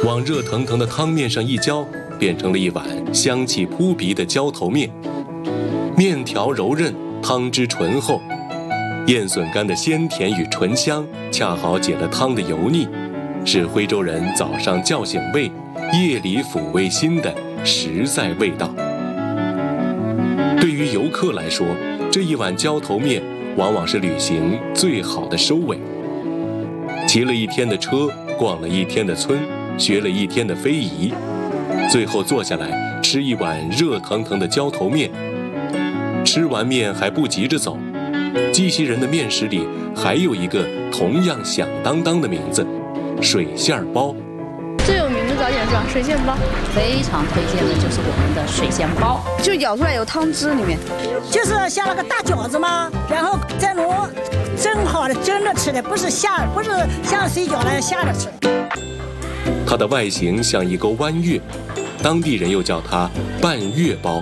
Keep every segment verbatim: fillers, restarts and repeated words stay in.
往热腾腾的汤面上一浇，变成了一碗香气扑鼻的浇头面。面条柔韧，汤汁醇厚，燕笋干的鲜甜与醇香恰好解了汤的油腻，是徽州人早上叫醒胃，夜里抚慰心的实在味道。对于游客来说，这一碗浇头面往往是旅行最好的收尾。骑了一天的车，逛了一天的村，学了一天的非遗，最后坐下来吃一碗热腾腾的浇头面。吃完面还不急着走，绩溪人的面食里还有一个同样响当当的名字——水馅包。 最有名的早点是吧？水馅包， 非常推荐的就是我们的水馅包， 就舀出来有汤汁里面， 就是像那个大饺子嘛，然后再弄蒸好的蒸着吃的，不是下，不是像水饺那样下着吃。 它的外形像一钩弯月，当地人又叫它半月包。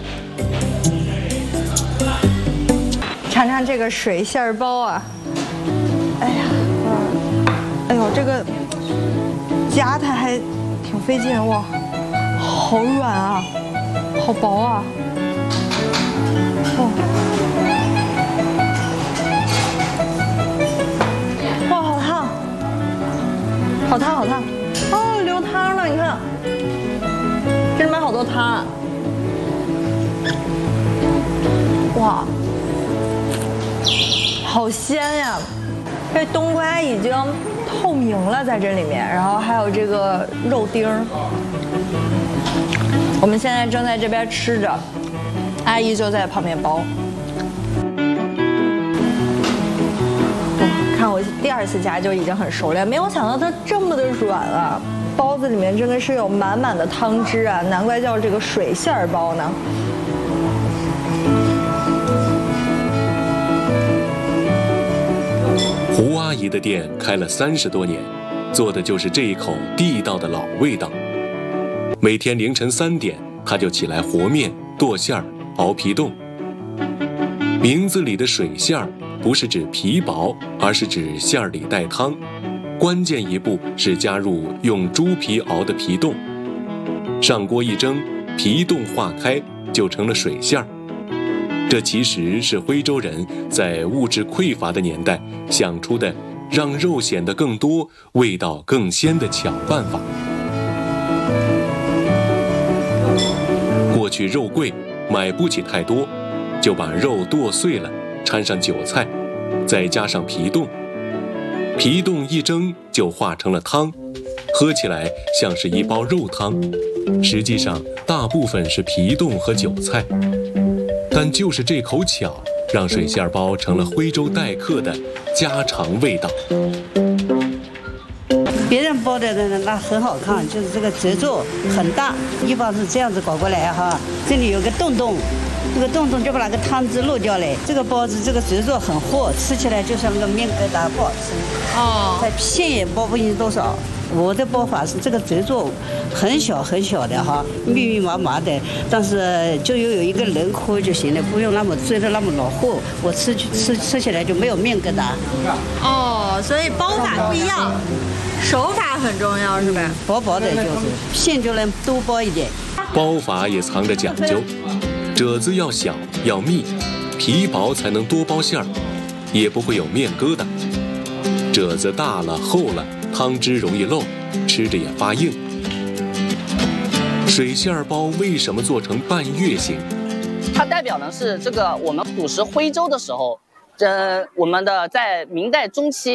尝尝这个水馅包啊！哎呀，哎呦，这个夹它还挺费劲哇，好软啊，好薄啊！哦，哇，好烫，好烫，好烫！哦，流汤了，你看，这里面好多汤。哇！好鲜呀！这冬瓜已经透明了，在这里面，然后还有这个肉丁儿。我们现在正在这边吃着，阿姨就在旁边包。看我第二次夹就已经很熟练，没有想到它这么的软啊！包子里面真的是有满满的汤汁啊，难怪叫这个水馅包呢。 胡阿姨的店开了三十多年，做的就是这一口地道的老味道。每天凌晨三点，她就起来和面、剁馅儿、熬皮冻。名字里的水馅儿不是指皮薄，而是指馅儿里带汤。关键一步是加入用猪皮熬的皮冻，上锅一蒸，皮冻化开，就成了水馅儿。这其实是徽州人在物质匮乏的年代想出的让肉显得更多、味道更鲜的巧办法。过去肉贵，买不起太多，就把肉剁碎了，掺上韭菜，再加上皮冻，皮冻一蒸就化成了汤，喝起来像是一包肉汤，实际上大部分是皮冻和韭菜。但就是这口巧，让水馅包成了徽州待客的家常味道。 别人包的那很好看，就是这个褶皱很大，一般是这样子搞过来哈。这里有个洞洞，这个洞洞就把那个汤汁漏掉了。这个包子这个褶皱很厚，吃起来就像那个面疙瘩，不好吃。哦，它馅也包不进多少。我的包法是这个褶皱很小很小的哈，密密麻麻的，但是就有有一个人抠就行了，不用那么追得那么老厚，我吃吃吃起来就没有面疙瘩。 哦，所以包法不一样，手法很重要是吧？ 薄薄的就是馅就能多包一点。 包法也藏着讲究，褶子要小要密，皮薄才能多包馅儿，也不会有面疙瘩。褶子大了厚了，汤汁容易漏，吃着也发硬。水馅包为什么做成半月形？ 它代表的是这个我们古时徽州的时候，呃，我们的在明代中期